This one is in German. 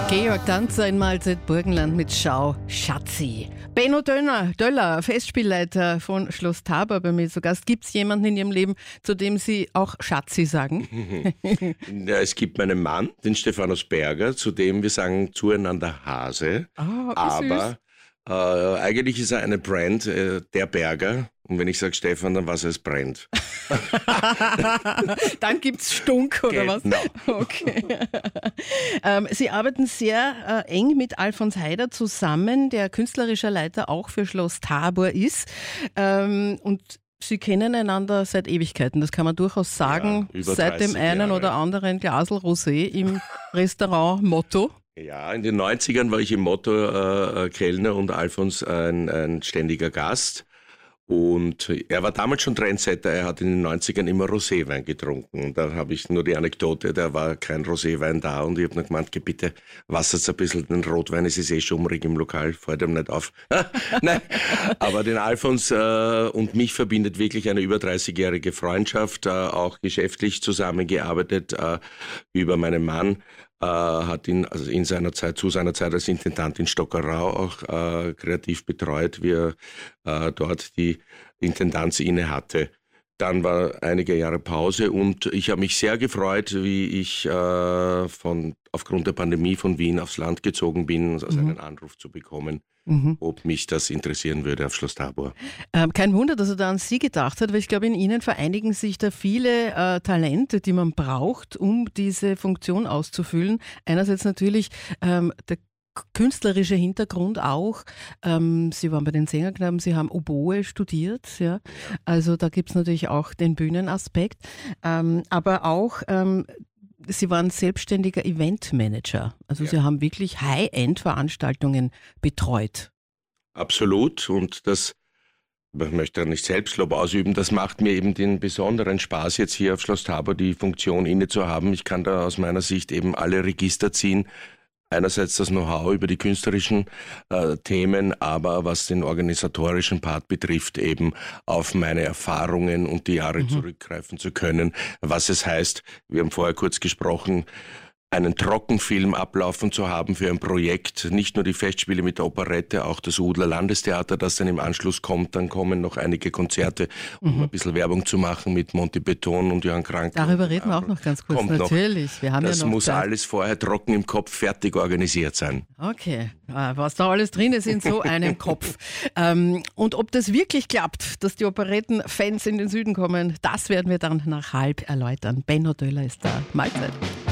Georg Danzer in Mahlzeit Burgenland mit Schau Schatzi. Benno Döller, Festspielleiter von Schloss Tabor bei mir zu Gast. Gibt es jemanden in Ihrem Leben, zu dem Sie auch Schatzi sagen? Ja, es gibt meinen Mann, den Stephanus Berger, zu dem wir sagen zueinander Hase. Aber eigentlich ist er eine Brand, der Berger. Und wenn ich sage Stefan, dann weiß er, es brennt. Dann gibt's Stunk, oder was? Genau. Okay. Sie arbeiten sehr eng mit Alfons Heider zusammen, der künstlerischer Leiter auch für Schloss Tabor ist. Und Sie kennen einander seit Ewigkeiten, das kann man durchaus sagen, Ja, über seit dem 30 einen Jahre. oder anderen Glasl Rosé im Restaurant Motto. Ja, in den 90ern war ich im Motto Kellner und Alfons ein ständiger Gast. Und er war damals schon Trendsetter, er hat in den 90ern immer Roséwein getrunken. Und da habe ich nur die Anekdote, da war kein Roséwein da und ich habe nur gemeint, geh bitte, wassert ein bisschen den Rotwein, es ist schummrig im Lokal, fällt ihm nicht auf. Nein, aber den Alfons und mich verbindet wirklich eine über 30-jährige Freundschaft, auch geschäftlich zusammengearbeitet über meinen Mann. Hat ihn also zu seiner Zeit als Intendant in Stockerau auch kreativ betreut, wie er dort die Intendanz inne hatte. Dann war einige Jahre Pause und ich habe mich sehr gefreut, wie ich aufgrund der Pandemie von Wien aufs Land gezogen bin, also einen Anruf zu bekommen, ob mich das interessieren würde auf Schloss Tabor. Kein Wunder, dass er da an Sie gedacht hat, weil ich glaube, in Ihnen vereinigen sich da viele Talente, die man braucht, um diese Funktion auszufüllen. Einerseits natürlich der künstlerische Hintergrund auch. Sie waren bei den Sängerknaben, Sie haben Oboe studiert. Ja. Also da gibt es natürlich auch den Bühnenaspekt. Aber auch Sie waren selbstständiger Eventmanager. Also Sie haben wirklich High-End-Veranstaltungen betreut. Absolut. Und das, ich möchte nicht Selbstlob ausüben, das macht mir eben den besonderen Spaß, jetzt hier auf Schloss Tabor die Funktion inne zu haben. Ich kann da aus meiner Sicht eben alle Register ziehen. Einerseits das Know-how über die künstlerischen Themen, aber was den organisatorischen Part betrifft, eben auf meine Erfahrungen und die Jahre zurückgreifen zu können. Was es heißt, wir haben vorher kurz gesprochen, einen Trockenfilm ablaufen zu haben für ein Projekt, nicht nur die Festspiele mit der Operette, auch das Udler Landestheater, das dann im Anschluss kommt, dann kommen noch einige Konzerte, um ein bisschen Werbung zu machen mit Monty Beton und Johann Krank. Darüber reden wir auch noch ganz kurz, natürlich. Wir haben das ja noch muss Zeit. alles vorher trocken im Kopf fertig organisiert sein. Okay, was da alles drin ist in so einem Kopf. Und ob das wirklich klappt, dass die Operettenfans in den Süden kommen, das werden wir dann nach halb erläutern. Benno Döller ist da. Mahlzeit.